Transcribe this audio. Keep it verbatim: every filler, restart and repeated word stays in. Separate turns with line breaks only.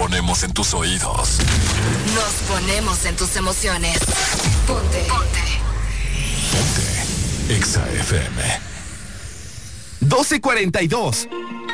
ponemos en tus oídos.
Nos ponemos en tus emociones. Ponte. Ponte.
Ponte. Exa F M.
doce cuarenta y dos.